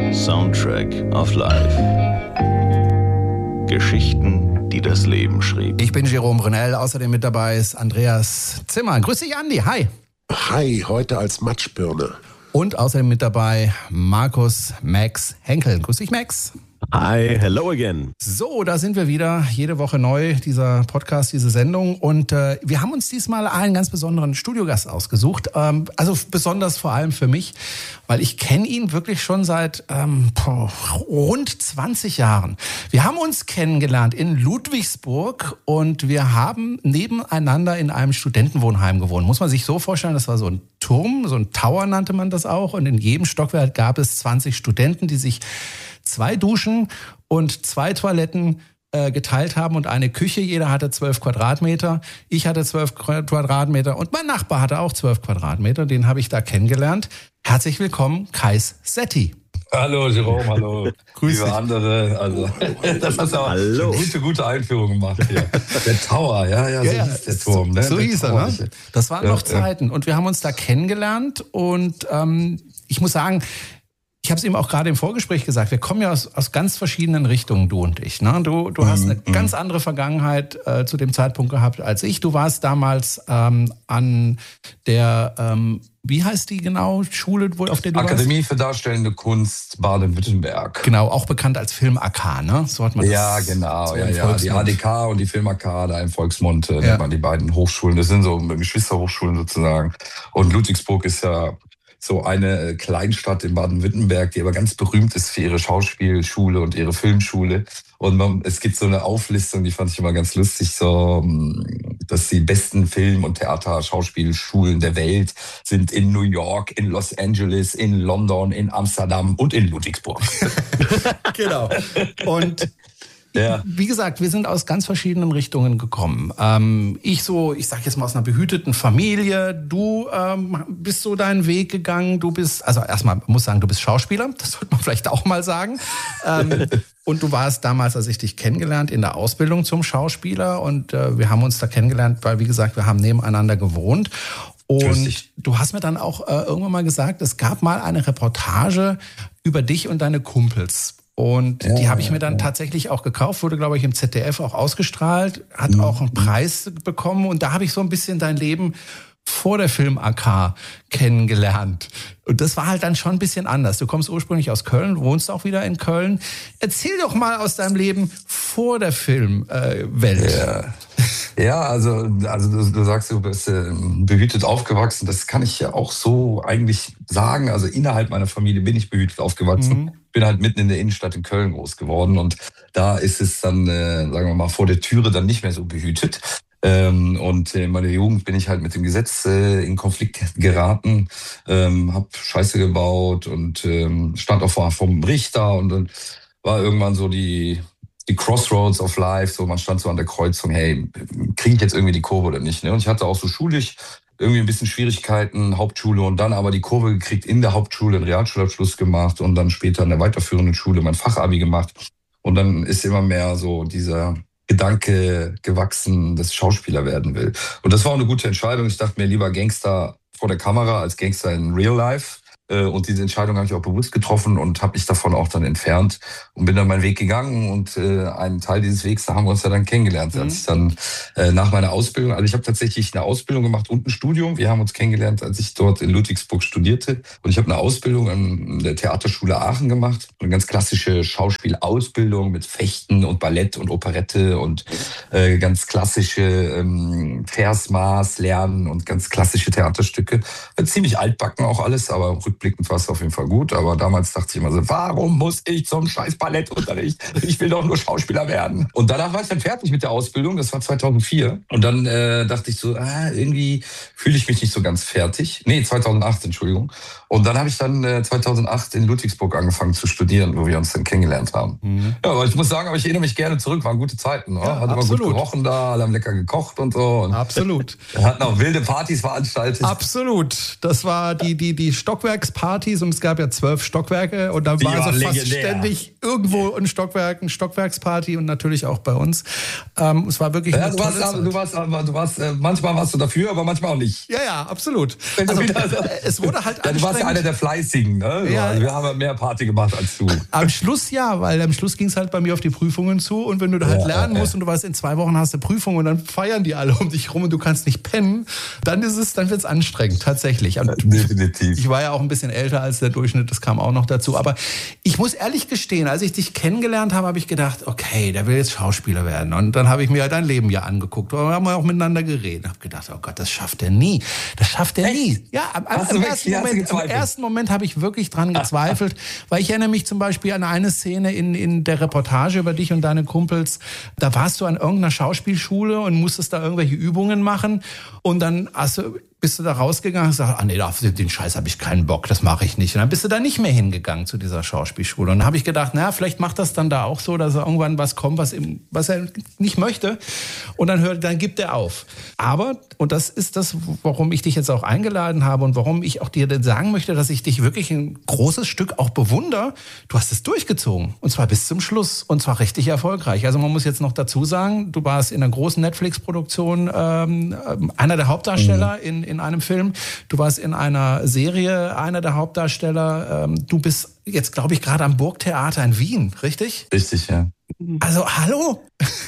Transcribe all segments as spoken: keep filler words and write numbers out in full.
Soundtrack of Life. Geschichten, die das Leben schrieb. Ich bin Jerome Brunel, außerdem mit dabei ist Andreas Zimmer. Grüß dich, Andi, hi. Hi, heute als Matschbirne. Und außerdem mit dabei Markus Max Henkel. Grüß dich, Max. Hi, hello again. So, da sind wir wieder, jede Woche neu, dieser Podcast, diese Sendung. Und äh, wir haben uns diesmal einen ganz besonderen Studiogast ausgesucht. Ähm, also besonders vor allem für mich, weil ich kenne ihn wirklich schon seit ähm, rund zwanzig Jahren. Wir haben uns kennengelernt in Ludwigsburg und wir haben nebeneinander in einem Studentenwohnheim gewohnt. Muss man sich so vorstellen, das war so ein Turm, so ein Tower nannte man das auch. Und in jedem Stockwerk gab es zwanzig Studenten, die sich zwei Duschen und zwei Toiletten äh, geteilt haben und eine Küche. Jeder hatte zwölf Quadratmeter. Ich hatte zwölf Quadratmeter und mein Nachbar hatte auch zwölf Quadratmeter. Den habe ich da kennengelernt. Herzlich willkommen, Kais Setti. Hallo Jerome, hallo. Grüß Liebe dich. andere. Also, das hast du auch eine gute, gute Einführung gemacht hier. Der Tower, ja, ja, so Ja, hieß der Turm. Ne? So der hieß er, Tower. ne? Das waren Ja, noch Zeiten. Und wir haben uns da kennengelernt und ähm, ich muss sagen, ich habe es ihm auch gerade im Vorgespräch gesagt, wir kommen ja aus, aus ganz verschiedenen Richtungen, du und ich. Ne? Du, du hast eine Mhm. ganz andere Vergangenheit äh, zu dem Zeitpunkt gehabt als ich. Du warst damals ähm, an der, ähm, wie heißt die genau, Schule, wo, auf der du Akademie für Darstellende Kunst Baden-Württemberg. warst? Genau, auch bekannt als Film-A K, ne? So hat man das. Ja, genau. so Ja, im ja. Die Volksmund. A D K und die Film-A K, da im Volksmund, äh, Ja. nennt man die beiden Hochschulen. Das sind so Geschwisterhochschulen sozusagen. Und Ludwigsburg ist ja so eine Kleinstadt in Baden-Württemberg, die aber ganz berühmt ist für ihre Schauspielschule und ihre Filmschule. Und man, es gibt so eine Auflistung, die fand ich immer ganz lustig, so, dass die besten Film- und Theater-Schauspielschulen der Welt sind in New York, in Los Angeles, in London, in Amsterdam und in Ludwigsburg. Genau. Und Ja. wie gesagt, wir sind aus ganz verschiedenen Richtungen gekommen. Ähm, ich so, ich sag jetzt mal aus einer behüteten Familie. Du ähm, bist so deinen Weg gegangen. Du bist, also erstmal muss sagen, du bist Schauspieler. Das sollte man vielleicht auch mal sagen. Ähm, und du warst damals, als ich dich kennengelernt, in der Ausbildung zum Schauspieler. Und äh, wir haben uns da kennengelernt, weil, wie gesagt, wir haben nebeneinander gewohnt. Und du hast mir dann auch äh, irgendwann mal gesagt, es gab mal eine Reportage über dich und deine Kumpels. Und Ja, die habe ich mir dann ja. tatsächlich auch gekauft, wurde, glaube ich, im Z D F auch ausgestrahlt, hat Mhm. auch einen Preis bekommen. Und da habe ich so ein bisschen dein Leben vor der Film-A K kennengelernt. Und das war halt dann schon ein bisschen anders. Du kommst ursprünglich aus Köln, wohnst auch wieder in Köln. Erzähl doch mal aus deinem Leben vor der Filmwelt. Ja. Ja, also, also du, du sagst, du bist äh, behütet aufgewachsen. Das kann ich ja auch so eigentlich sagen. Also innerhalb meiner Familie bin ich behütet aufgewachsen. Mhm. Bin halt mitten in der Innenstadt in Köln groß geworden. Und da ist es dann, äh, sagen wir mal, vor der Türe dann nicht mehr so behütet. Ähm, und in meiner Jugend bin ich halt mit dem Gesetz äh, in Konflikt geraten, ähm, habe Scheiße gebaut und ähm, stand auch vor vom Richter. Und dann war irgendwann so die... die Crossroads of Life, so man stand so an der Kreuzung, hey, kriege ich jetzt irgendwie die Kurve oder nicht? Ne? Und ich hatte auch so schulisch irgendwie ein bisschen Schwierigkeiten, Hauptschule und dann aber die Kurve gekriegt in der Hauptschule, einen Realschulabschluss gemacht und dann später in der weiterführenden Schule mein Fachabi gemacht. Und dann ist immer mehr so dieser Gedanke gewachsen, dass ich Schauspieler werden will. Und das war auch eine gute Entscheidung. Ich dachte mir, lieber Gangster vor der Kamera als Gangster in Real Life. Und diese Entscheidung habe ich auch bewusst getroffen und habe mich davon auch dann entfernt und bin dann meinen Weg gegangen. Und äh, einen Teil dieses Wegs, da haben wir uns ja dann kennengelernt. Mhm. Als ich dann äh, nach meiner Ausbildung, also ich habe tatsächlich eine Ausbildung gemacht und ein Studium. Wir haben uns kennengelernt, als ich dort in Ludwigsburg studierte. Und ich habe eine Ausbildung an der Theaterschule Aachen gemacht. Eine ganz klassische Schauspielausbildung mit Fechten und Ballett und Operette und äh, ganz klassische ähm, Versmaß lernen und ganz klassische Theaterstücke. Äh, ziemlich altbacken auch alles, aber rückblickend war es auf jeden Fall gut. Aber damals dachte ich immer so, warum muss ich zum scheiß Ballettunterricht? Ich will doch nur Schauspieler werden. Und danach war ich dann fertig mit der Ausbildung. Das war zweitausendvier. Und dann äh, dachte ich so, ah, irgendwie fühle ich mich nicht so ganz fertig. Nee, zweitausendacht, Entschuldigung. Und dann habe ich dann äh, zweitausendacht in Ludwigsburg angefangen zu studieren, wo wir uns dann kennengelernt haben. Mhm. Ja, aber ich muss sagen, aber ich erinnere mich gerne zurück. Waren gute Zeiten. Ne? Ja, Hat immer absolut. gut gerochen da, alle haben lecker gekocht und so. Und Absolut. wir hatten auch wilde Partys veranstaltet. Absolut. Das war die, die, die Stockwerks Stockwerkspartys und es gab ja zwölf Stockwerke und da Die war so waren fast legendär. ständig irgendwo ein Stockwerk, ein Stockwerksparty und natürlich auch bei uns. Ähm, es war wirklich Ja, eine du tolle warst, aber, Zeit. du warst, aber, du warst, äh, manchmal warst du dafür, aber manchmal auch nicht. Ja, ja, absolut. Wenn du Also, wieder- äh, es wurde halt Ja, du warst ja einer anstrengend. der Fleißigen, ne? Ja. Also wir haben ja mehr Party gemacht als du. Am Schluss ja, weil am Schluss ging es halt bei mir auf die Prüfungen zu und wenn du da halt Ja, lernen ja, musst ja. und du weißt, in zwei Wochen hast du Prüfungen und dann feiern die alle um dich rum und du kannst nicht pennen, dann ist es, dann wird es anstrengend, tatsächlich. Und Definitiv. ich war ja auch ein bisschen älter als der Durchschnitt, das kam auch noch dazu. Aber ich muss ehrlich gestehen, als ich dich kennengelernt habe, habe ich gedacht, okay, der will jetzt Schauspieler werden. Und dann habe ich mir dein Leben ja angeguckt. Wir haben ja auch miteinander geredet. Ich habe gedacht, oh Gott, das schafft er nie. Das schafft er nie. Ja, am, am, Hast du im, wirklich- ersten hast du Moment, im gezweifelt? ersten Moment habe ich wirklich dran gezweifelt, weil ich erinnere mich zum Beispiel an eine Szene in, in der Reportage über dich und deine Kumpels. Da warst du an irgendeiner Schauspielschule und musstest da irgendwelche Übungen machen. Und dann hast du, bist du da rausgegangen und sagst, ah nee, auf den Scheiß habe ich keinen Bock, das mache ich nicht. Und dann bist du da nicht mehr hingegangen zu dieser Schauspielschule. Und dann habe ich gedacht, na, vielleicht macht das dann da auch so, dass er irgendwann was kommt, was, ihm, was er nicht möchte. Und dann hört, dann gibt er auf. Aber, und das ist das, warum ich dich jetzt auch eingeladen habe und warum ich auch dir denn sagen möchte, dass ich dich wirklich ein großes Stück auch bewundere. Du hast es durchgezogen. Und zwar bis zum Schluss. Und zwar richtig erfolgreich. Also man muss jetzt noch dazu sagen, du warst in einer großen Netflix-Produktion ähm, einer der Hauptdarsteller mhm. in, in einem Film. Du warst in einer Serie einer der Hauptdarsteller. Ähm, du bist jetzt, glaube ich, gerade am Burgtheater in Wien, richtig? Richtig, ja. Also, hallo?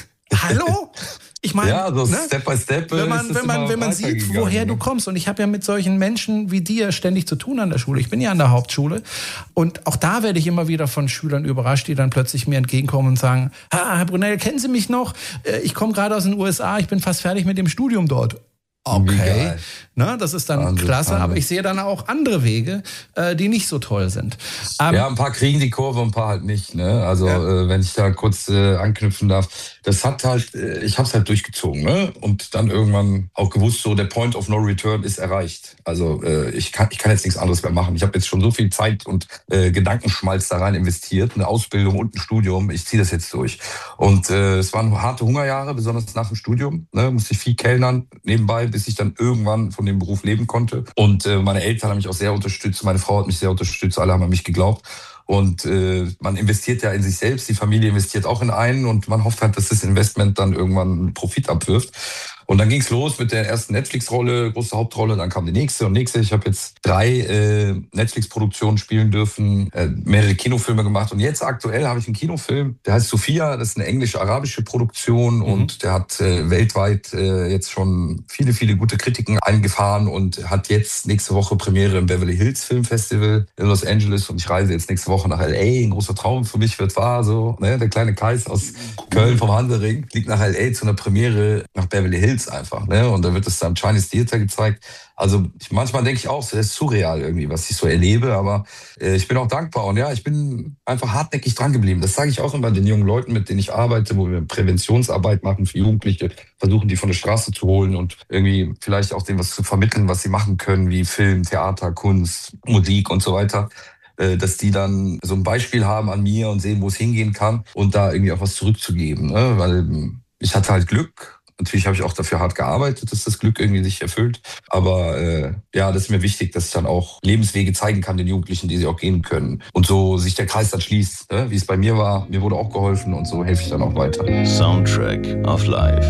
Hallo? Ich meine, Ja, so ne? Step by Step. äh, wenn man, ist es wenn man, immer wenn man sieht, weitergegangen, woher ne? du kommst. Und ich habe ja mit solchen Menschen wie dir ständig zu tun an der Schule. Ich bin ja an der Hauptschule. Und auch da werde ich immer wieder von Schülern überrascht, die dann plötzlich mir entgegenkommen und sagen, ah, Herr Brunel, kennen Sie mich noch? Äh, Ich komme gerade aus den U S A, ich bin fast fertig mit dem Studium dort. Wie Okay, geil. ne, das ist dann Wahnsinn, klasse, Wahnsinn. aber ich sehe dann auch andere Wege, äh, die nicht so toll sind. Ähm, Ja, ein paar kriegen die Kurve, ein paar halt nicht. Ne? Also Ja. äh, wenn ich da kurz äh, anknüpfen darf, das hat halt, äh, ich habe es halt durchgezogen, ne? Und dann irgendwann auch gewusst, so der Point of No Return ist erreicht. Also äh, ich kann, ich kann jetzt nichts anderes mehr machen. Ich habe jetzt schon so viel Zeit und äh, Gedankenschmalz da rein investiert, eine Ausbildung und ein Studium. Ich ziehe das jetzt durch. Und äh, es waren harte Hungerjahre, besonders nach dem Studium. Ne? Musste ich viel kellnern nebenbei, bis ich dann irgendwann von dem Beruf leben konnte. Und äh, meine Eltern haben mich auch sehr unterstützt, meine Frau hat mich sehr unterstützt, alle haben an mich geglaubt. Und äh, man investiert ja in sich selbst, die Familie investiert auch in einen und man hofft halt, dass das Investment dann irgendwann einen Profit abwirft. Und dann ging's los mit der ersten Netflix-Rolle, große Hauptrolle, dann kam die nächste und nächste. Ich habe jetzt drei äh, Netflix-Produktionen spielen dürfen, äh, mehrere Kinofilme gemacht und jetzt aktuell habe ich einen Kinofilm, der heißt Sophia, das ist eine englische-arabische Produktion Mhm. und der hat äh, weltweit äh, jetzt schon viele, viele gute Kritiken eingefahren und hat jetzt nächste Woche Premiere im Beverly Hills Film Festival in Los Angeles und ich reise jetzt nächste Woche nach L A. Ein großer Traum für mich wird wahr, so, ne? Der kleine Kais aus Köln vom Hansaring fliegt nach L A zu einer Premiere nach Beverly Hills einfach, ne? Und da wird es dann Chinese Theater gezeigt. Also ich, manchmal denke ich auch, das ist surreal irgendwie, was ich so erlebe, aber äh, ich bin auch dankbar und ja, ich bin einfach hartnäckig dran geblieben. Das sage ich auch immer den jungen Leuten, mit denen ich arbeite, wo wir Präventionsarbeit machen für Jugendliche, versuchen die von der Straße zu holen und irgendwie vielleicht auch denen was zu vermitteln, was sie machen können, wie Film, Theater, Kunst, Musik und so weiter. Äh, dass die dann so ein Beispiel haben an mir und sehen, wo es hingehen kann und da irgendwie auch was zurückzugeben, ne? Weil ähm, ich hatte halt Glück. Natürlich habe ich auch dafür hart gearbeitet, dass das Glück irgendwie sich erfüllt. Aber äh, ja, das ist mir wichtig, dass ich dann auch Lebenswege zeigen kann den Jugendlichen, die sie auch gehen können. Und so sich der Kreis dann schließt, ne? Wie es bei mir war. Mir wurde auch geholfen und so helfe ich dann auch weiter. Soundtrack of Life.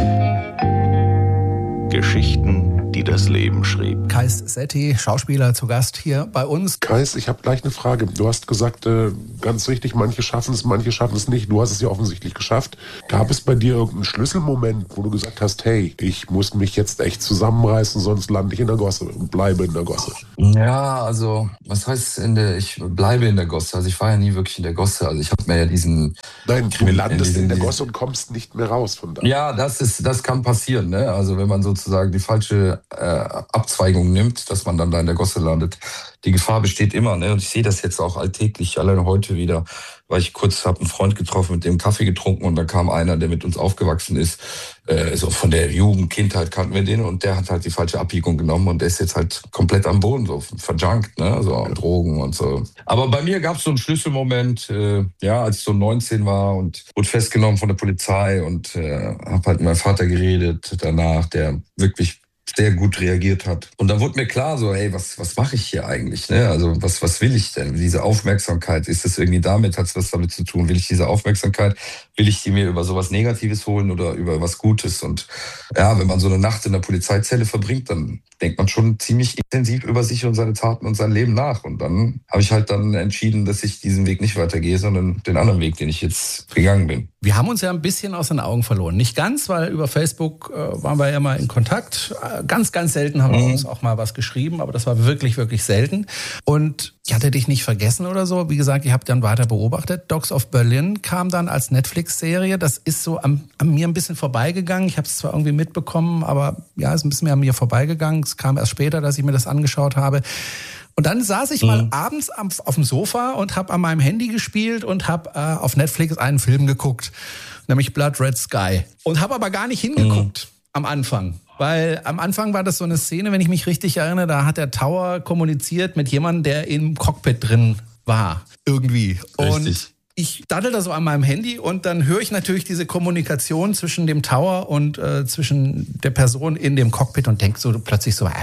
Geschichten, die das Leben schrieb. Kais Setti, Schauspieler, zu Gast hier bei uns. Kais, ich habe gleich eine Frage. Du hast gesagt, äh, ganz richtig, manche schaffen es, manche schaffen es nicht. Du hast es ja offensichtlich geschafft. Gab es bei dir irgendeinen Schlüsselmoment, wo du gesagt hast, hey, ich muss mich jetzt echt zusammenreißen, sonst lande ich in der Gosse und bleibe in der Gosse? Ja, also was heißt in der, ich bleibe in der Gosse. Also ich war ja nie wirklich in der Gosse. Also ich habe mir ja diesen... Nein, du Krimin- landest diesen- in der diesen- Gosse und kommst nicht mehr raus von da. Ja, das ist, das kann passieren, ne? Also wenn man sozusagen die falsche äh, Abzweigung nimmt, dass man dann da in der Gosse landet. Die Gefahr besteht immer, ne? Und ich sehe das jetzt auch alltäglich, alleine heute wieder, weil ich kurz habe einen Freund getroffen, mit dem Kaffee getrunken und da kam einer, der mit uns aufgewachsen ist, äh, so von der Jugend, Kindheit kannten wir den und der hat halt die falsche Abbiegung genommen und der ist jetzt halt komplett am Boden, so verjunkt, ne? So an Drogen und so. Aber bei mir gab es so einen Schlüsselmoment, äh, ja, als ich so neunzehn war und wurde festgenommen von der Polizei und äh, habe halt mit meinem Vater geredet danach, der wirklich sehr gut reagiert hat. Und da wurde mir klar, so, hey, was, was mache ich hier eigentlich? Ne? Also was, was will ich denn? Diese Aufmerksamkeit, ist das irgendwie damit, hat es was damit zu tun? Will ich diese Aufmerksamkeit, will ich die mir über sowas Negatives holen oder über was Gutes? Und ja, wenn man so eine Nacht in der Polizeizelle verbringt, dann denkt man schon ziemlich intensiv über sich und seine Taten und sein Leben nach. Und dann habe ich halt dann entschieden, dass ich diesen Weg nicht weitergehe, sondern den anderen Weg, den ich jetzt gegangen bin. Wir haben uns ja ein bisschen aus den Augen verloren. Nicht ganz, weil über Facebook äh, waren wir ja mal in Kontakt. Äh, ganz, ganz selten haben wir uns auch mal was geschrieben, aber das war wirklich, wirklich selten. Und ich hatte dich nicht vergessen oder so. Wie gesagt, ich habe dann weiter beobachtet. Dogs of Berlin kam dann als Netflix-Serie. Das ist so an, an mir ein bisschen vorbeigegangen. Ich habe es zwar irgendwie mitbekommen, aber ja, ist ein bisschen mehr an mir vorbeigegangen. Es kam erst später, dass ich mir das angeschaut habe. Und dann saß ich mal mhm. abends am, auf dem Sofa und habe an meinem Handy gespielt und habe äh, auf Netflix einen Film geguckt, nämlich Blood Red Sky. Und habe aber gar nicht hingeguckt mhm. am Anfang. Weil am Anfang war das so eine Szene, wenn ich mich richtig erinnere, da hat der Tower kommuniziert mit jemandem, der im Cockpit drin war. Irgendwie. Richtig. Und ich daddel da so an meinem Handy und dann höre ich natürlich diese Kommunikation zwischen dem Tower und äh, zwischen der Person in dem Cockpit und denke so plötzlich so,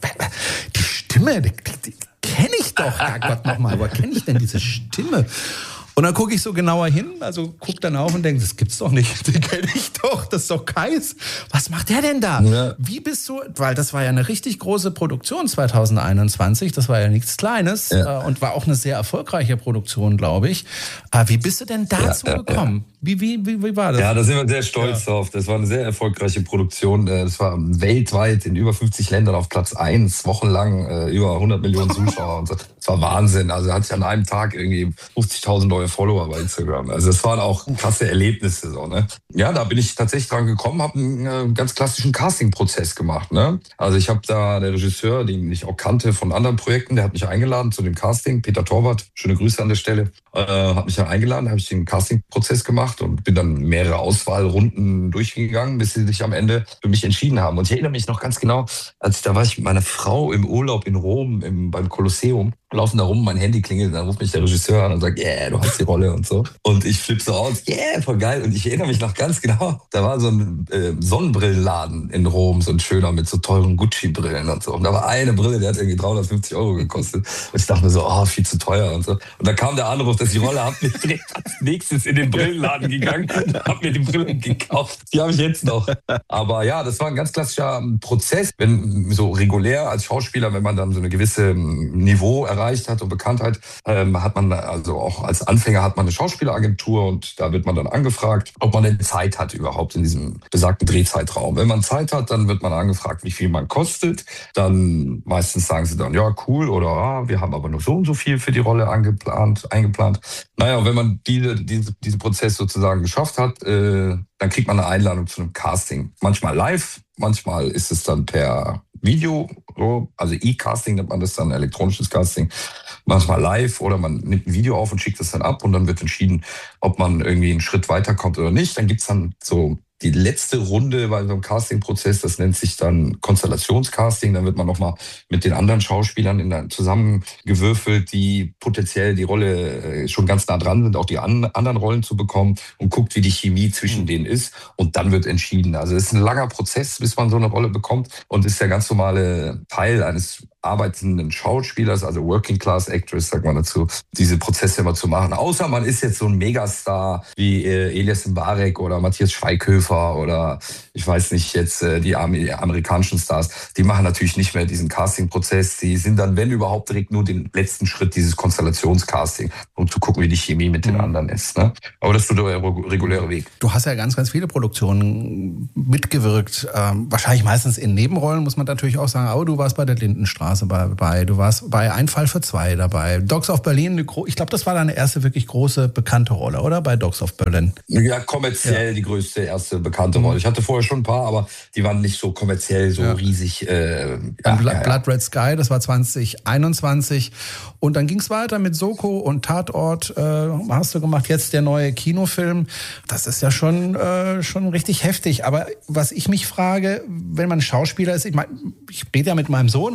die Stimme, die, die, die kenne ich doch, Herrgott nochmal, woher kenne ich denn diese Stimme? Und dann gucke ich so genauer hin, also guck dann auf und denke, das gibt's doch nicht, den kenne ich doch, das ist doch Kais. Was macht der denn da? Ja. Wie bist du, weil das war ja eine richtig große Produktion zwanzig einundzwanzig, das war ja nichts Kleines ja. äh, und war auch eine sehr erfolgreiche Produktion, glaube ich. Äh, wie bist du denn dazu ja, ja, gekommen? Ja. Wie, wie, wie, wie war das? Ja, da sind wir sehr stolz ja. drauf. Das war eine sehr erfolgreiche Produktion. Das war weltweit in über fünfzig Ländern auf Platz eins, wochenlang, über hundert Millionen Zuschauer. Und so. Das war Wahnsinn. Also hatte ich an einem Tag irgendwie fünfzigtausend neue Follower bei Instagram. Also das waren auch krasse Erlebnisse. So, ne? Ja, da bin ich tatsächlich dran gekommen, habe einen ganz klassischen Casting-Prozess gemacht. Ne? Also ich habe da, der Regisseur, den ich auch kannte von anderen Projekten, der hat mich eingeladen zu dem Casting. Peter Torwart, schöne Grüße an der Stelle, äh, hat mich dann eingeladen, habe ich den Casting-Prozess gemacht und bin dann mehrere Auswahlrunden durchgegangen, bis sie sich am Ende für mich entschieden haben. Und ich erinnere mich noch ganz genau, als da war ich mit meiner Frau im Urlaub in Rom im, beim Kolosseum, laufen da rum, mein Handy klingelt, dann ruft mich der Regisseur an und sagt, yeah, du hast die Rolle und so. Und ich flippe so aus, yeah, voll geil. Und ich erinnere mich noch ganz genau, da war so ein äh, Sonnenbrillenladen in Rom, so ein schöner mit so teuren Gucci-Brillen und so. Und da war eine Brille, die hat irgendwie dreihundertfünfzig Euro gekostet. Und ich dachte mir so, oh, viel zu teuer und so. Und dann kam der Anruf, dass die Rolle ab, bin direkt als nächstes in den Brillenladen gegangen und hab mir die Brillen gekauft. Die habe ich jetzt noch. Aber ja, das war ein ganz klassischer Prozess. Wenn so regulär als Schauspieler, wenn man dann so eine gewisse Niveau erreicht hat und Bekanntheit, ähm, hat man also auch als Anfänger hat man eine Schauspieleragentur und da wird man dann angefragt, ob man denn Zeit hat überhaupt in diesem besagten Drehzeitraum. Wenn man Zeit hat, dann wird man angefragt, wie viel man kostet. Dann meistens sagen sie dann, ja, cool oder ah, wir haben aber nur so und so viel für die Rolle angeplant, eingeplant. Naja, und wenn man diese, diese, diesen Prozess sozusagen geschafft hat, äh, dann kriegt man eine Einladung zu einem Casting. Manchmal live, manchmal ist es dann per Video, so, also E-Casting nennt man das dann, elektronisches Casting, manchmal live oder man nimmt ein Video auf und schickt es dann ab und dann wird entschieden, ob man irgendwie einen Schritt weiterkommt oder nicht. Dann gibt's dann so die letzte Runde bei so einem Casting-Prozess, das nennt sich dann Konstellationscasting. Dann wird man nochmal mit den anderen Schauspielern in der, zusammengewürfelt, die potenziell die Rolle schon ganz nah dran sind, auch die an, anderen Rollen zu bekommen und guckt, wie die Chemie zwischen mhm. denen ist. Und dann wird entschieden. Also es ist ein langer Prozess, bis man so eine Rolle bekommt und ist der ganz normale Teil eines arbeitenden Schauspielers, also Working Class Actress, sagt man dazu, diese Prozesse immer zu machen. Außer man ist jetzt so ein Megastar wie äh, Elias Mbarek oder Matthias Schweighöfer oder ich weiß nicht, jetzt äh, die amerikanischen Stars, die machen natürlich nicht mehr diesen Casting-Prozess. Die sind dann, wenn überhaupt, direkt nur den letzten Schritt, dieses Konstellationscasting, um zu gucken, wie die Chemie mit den mhm. anderen ist. Ne? Aber das ist so der reguläre Weg. Du hast ja ganz, ganz viele Produktionen mitgewirkt. Ähm, wahrscheinlich meistens in Nebenrollen, muss man natürlich auch sagen. Aber du warst bei der Lindenstraße dabei, du warst bei Ein Fall für zwei dabei. Dogs of Berlin, ich glaube, das war deine erste wirklich große, bekannte Rolle, oder? Bei Dogs of Berlin. Ja, kommerziell ja. die größte, erste bekannte mhm. Rolle. Ich hatte vorher schon ein paar, aber die waren nicht so kommerziell, so ja. riesig. Äh, ja, Blood, ja, ja. Blood Red Sky, das war zwanzig einundzwanzig. Und dann ging es weiter mit Soko und Tatort, äh, hast du gemacht. Jetzt der neue Kinofilm. Das ist ja schon, äh, schon richtig heftig. Aber was ich mich frage, wenn man Schauspieler ist, ich meine, ich rede ja mit meinem Sohn, ne?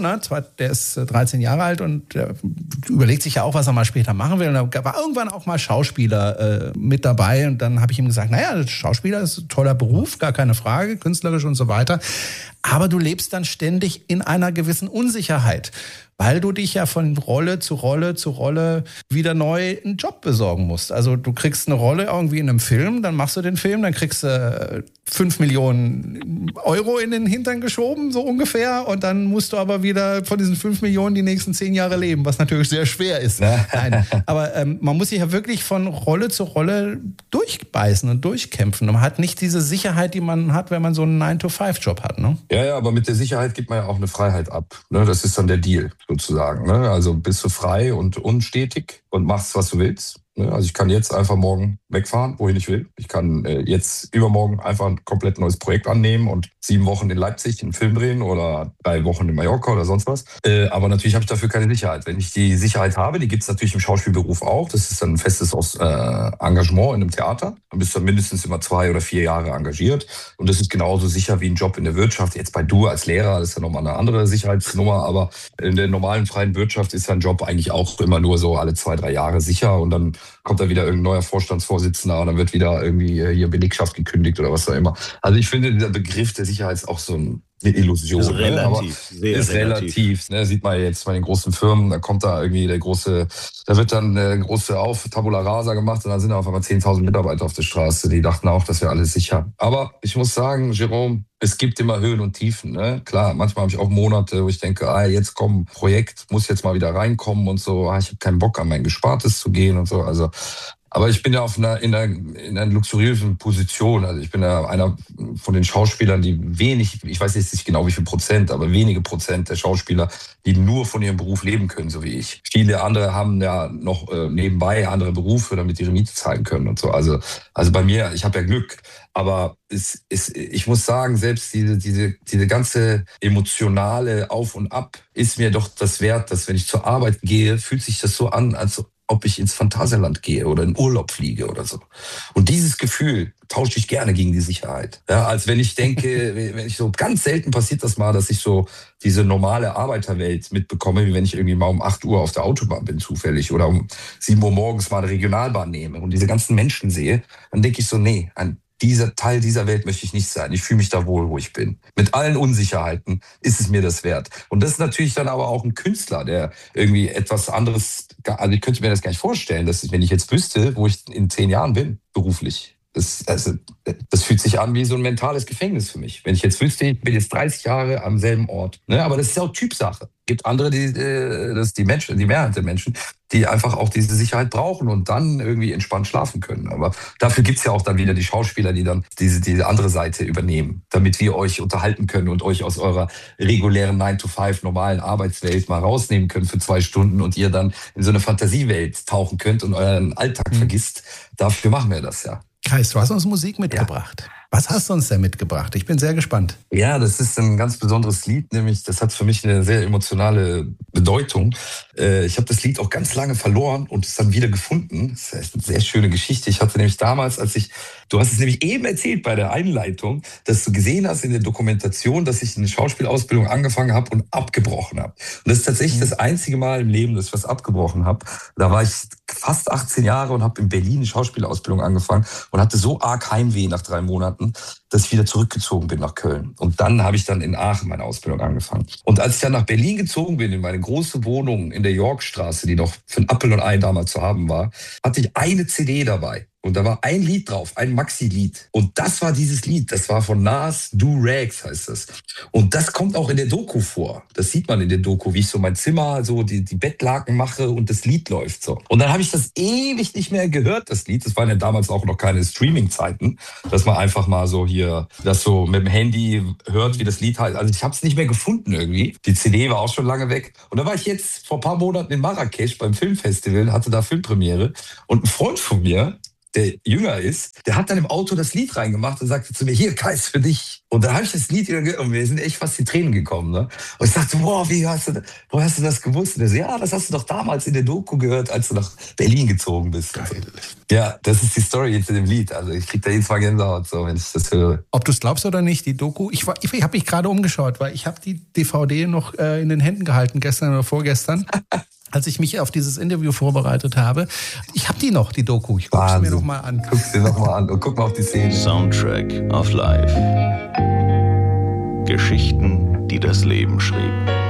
der ist dreizehn Jahre alt und der überlegt sich ja auch, was er mal später machen will. Und da war irgendwann auch mal Schauspieler äh, mit dabei. Und dann habe ich ihm gesagt, naja, Schauspieler ist ein toller Beruf, gar keine Frage, künstlerisch und so weiter. Aber du lebst dann ständig in einer gewissen Unsicherheit, weil du dich ja von Rolle zu Rolle zu Rolle wieder neu einen Job besorgen musst. Also du kriegst eine Rolle irgendwie in einem Film, dann machst du den Film, dann kriegst du fünf Millionen Euro in den Hintern geschoben, so ungefähr. Und dann musst du aber wieder von diesen fünf Millionen die nächsten zehn Jahre leben, was natürlich sehr schwer ist. Nein, aber ähm, man muss sich ja wirklich von Rolle zu Rolle durchbeißen und durchkämpfen. Und man hat nicht diese Sicherheit, die man hat, wenn man so einen nine to five Job hat. Ne? Ja, ja, aber mit der Sicherheit gibt man ja auch eine Freiheit ab. Ne? Das ist dann der Deal sozusagen. Ne? Also bist du frei und unstetig und machst, was du willst. Ne? Also ich kann jetzt einfach morgen wegfahren, wohin ich will. Ich kann äh, jetzt übermorgen einfach ein komplett neues Projekt annehmen und sieben Wochen in Leipzig einen Film drehen oder drei Wochen in Mallorca oder sonst was. Äh, aber natürlich habe ich dafür keine Sicherheit. Wenn ich die Sicherheit habe, die gibt es natürlich im Schauspielberuf auch. Das ist dann ein festes Aus, äh, Engagement in einem Theater. Dann bist du mindestens immer zwei oder vier Jahre engagiert. Und das ist genauso sicher wie ein Job in der Wirtschaft. Jetzt bei du als Lehrer, das ist ja nochmal eine andere Sicherheitsnummer. Aber in der normalen freien Wirtschaft ist ein Job eigentlich auch immer nur so alle zwei, drei Jahre sicher. Und dann kommt da wieder irgendein neuer Vorstandsvorsitzender und dann wird wieder irgendwie hier Belegschaft gekündigt oder was auch immer. Also ich finde, dieser Begriff der Sicherheit ist auch so ein eine Illusion. Ist relativ, ne? Aber sehr ist relativ. relativ. Ne? Sieht man jetzt bei den großen Firmen, da kommt da irgendwie der große, da wird dann eine große auf Tabula Rasa gemacht und dann sind da auf einmal zehntausend Mitarbeiter auf der Straße, die dachten auch, das wäre alles sicher. Aber ich muss sagen, Jerome, es gibt immer Höhen und Tiefen. Ne? Klar, manchmal habe ich auch Monate, wo ich denke, ah, jetzt komm, Projekt muss jetzt mal wieder reinkommen und so. Ah, ich habe keinen Bock, an mein Gespartes zu gehen und so. Also aber ich bin ja auf einer, in, einer, in einer luxuriösen Position. Also ich bin ja einer von den Schauspielern, die wenig, ich weiß jetzt nicht genau wie viel Prozent, aber wenige Prozent der Schauspieler, die nur von ihrem Beruf leben können, so wie ich. Viele andere haben ja noch äh, nebenbei andere Berufe, damit ihre Miete zahlen können und so. Also, also bei mir, ich habe ja Glück. Aber es, es, ich muss sagen, selbst diese, diese, diese ganze emotionale Auf und Ab ist mir doch das wert, dass wenn ich zur Arbeit gehe, fühlt sich das so an, als ob ich ins Phantasialand gehe oder in Urlaub fliege oder so. Und dieses Gefühl tausche ich gerne gegen die Sicherheit. Ja, als wenn ich denke, wenn ich so ganz selten passiert das mal, dass ich so diese normale Arbeiterwelt mitbekomme, wie wenn ich irgendwie mal um acht Uhr auf der Autobahn bin zufällig oder um sieben Uhr morgens mal eine Regionalbahn nehme und diese ganzen Menschen sehe, dann denke ich so, nee, ein dieser Teil dieser Welt möchte ich nicht sein. Ich fühle mich da wohl, wo ich bin. Mit allen Unsicherheiten ist es mir das wert. Und das ist natürlich dann aber auch ein Künstler, der irgendwie etwas anderes, also ich könnte mir das gar nicht vorstellen, dass wenn ich jetzt wüsste, wo ich in zehn Jahren bin, beruflich. Das, also, das fühlt sich an wie so ein mentales Gefängnis für mich. Wenn ich jetzt wüsste, ich bin jetzt dreißig Jahre am selben Ort. Ne? Aber das ist ja auch Typsache. Es gibt andere, die, das ist die Menschen, die Mehrheit der Menschen, die einfach auch diese Sicherheit brauchen und dann irgendwie entspannt schlafen können. Aber dafür gibt's ja auch dann wieder die Schauspieler, die dann diese, diese andere Seite übernehmen, damit wir euch unterhalten können und euch aus eurer regulären nine to five normalen Arbeitswelt mal rausnehmen können für zwei Stunden und ihr dann in so eine Fantasiewelt tauchen könnt und euren Alltag mhm. vergisst. Dafür machen wir das ja. Kais, du hast uns Musik mitgebracht. Ja. Was hast du uns denn mitgebracht? Ich bin sehr gespannt. Ja, das ist ein ganz besonderes Lied, nämlich das hat für mich eine sehr emotionale Bedeutung. Ich habe das Lied auch ganz lange verloren und es dann wieder gefunden. Das ist eine sehr schöne Geschichte. Ich hatte nämlich damals, als ich, du hast es nämlich eben erzählt bei der Einleitung, dass du gesehen hast in der Dokumentation, dass ich eine Schauspielausbildung angefangen habe und abgebrochen habe. Und das ist tatsächlich mhm. das einzige Mal im Leben, dass ich was abgebrochen habe. Da war ich fast achtzehn Jahre und habe in Berlin eine Schauspielausbildung angefangen und hatte so arg Heimweh nach drei Monaten, dass ich wieder zurückgezogen bin nach Köln. Und dann habe ich dann in Aachen meine Ausbildung angefangen. Und als ich dann nach Berlin gezogen bin, in meine große Wohnung in der Yorkstraße, die noch für ein Apfel und Ei damals zu haben war, hatte ich eine C D dabei. Und da war ein Lied drauf, ein Maxi-Lied. Und das war dieses Lied, das war von Nas, Do Rags heißt das. Und das kommt auch in der Doku vor. Das sieht man in der Doku, wie ich so mein Zimmer, so die, die Bettlaken mache und das Lied läuft so. Und dann habe ich das ewig nicht mehr gehört, das Lied. Das waren ja damals auch noch keine Streaming-Zeiten, dass man einfach mal so hier das so mit dem Handy hört, wie das Lied heißt. Also ich habe es nicht mehr gefunden irgendwie. Die C D war auch schon lange weg. Und da war ich jetzt vor ein paar Monaten in Marrakesch beim Filmfestival, hatte da Filmpremiere. Und ein Freund von mir, der jünger ist, der hat dann im Auto das Lied reingemacht und sagte zu mir, hier, Kai, ist für dich. Und da habe ich das Lied wieder gehört und mir sind echt fast die Tränen gekommen. Ne? Und ich dachte, wow, wie hast du, wo hast du das gewusst? Und er so, ja, das hast du doch damals in der Doku gehört, als du nach Berlin gezogen bist. Geil. Ja, das ist die Story jetzt in dem Lied. Also ich krieg da jedes Mal Gänsehaut, so, wenn ich das höre. Ob du es glaubst oder nicht, die Doku, ich, war- ich habe mich gerade umgeschaut, weil ich habe die D V D noch äh, in den Händen gehalten, gestern oder vorgestern, als ich mich auf dieses Interview vorbereitet habe. Ich habe die noch, die Doku. Ich gucke sie mir Wahnsinn. noch mal an. Guck's dir nochmal an und guck mal auf die Szene. Soundtrack of Life. Geschichten, die das Leben schrieb.